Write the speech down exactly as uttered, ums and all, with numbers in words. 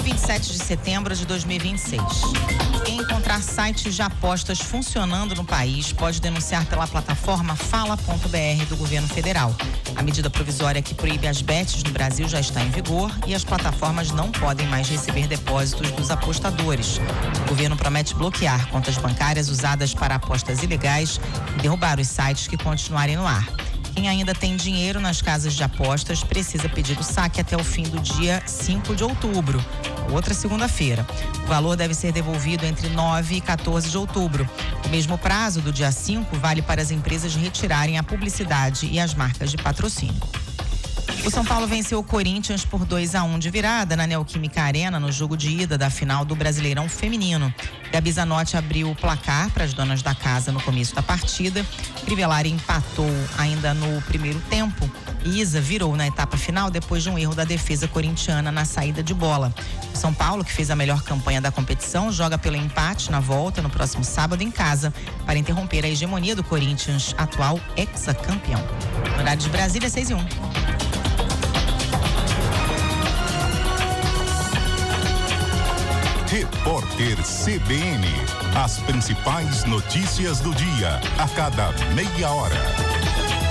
vinte e sete de setembro de dois mil e vinte e seis. Quem encontrar sites de apostas funcionando no país pode denunciar pela plataforma fala ponto b r do governo federal. A medida provisória que proíbe as bets no Brasil já está em vigor e as plataformas não podem mais receber depósitos dos apostadores. O governo promete bloquear contas bancárias usadas para apostas ilegais e derrubar os sites que continuarem no ar. Quem ainda tem dinheiro nas casas de apostas precisa pedir o saque até o fim do dia cinco de outubro, outra segunda-feira. O valor deve ser devolvido entre nove e quatorze de outubro. O mesmo prazo do dia cinco vale para as empresas retirarem a publicidade e as marcas de patrocínio. O São Paulo venceu o Corinthians por dois a um de virada na Neoquímica Arena no jogo de ida da final do Brasileirão Feminino. Gabi Zanotti abriu o placar para as donas da casa no começo da partida. Crivellari empatou ainda no primeiro tempo. Isa virou na etapa final depois de um erro da defesa corintiana na saída de bola. O São Paulo, que fez a melhor campanha da competição, joga pelo empate na volta no próximo sábado em casa para interromper a hegemonia do Corinthians, atual hexacampeão. Horário de Brasília, seis e um. Repórter C B N. As principais notícias do dia, a cada meia hora.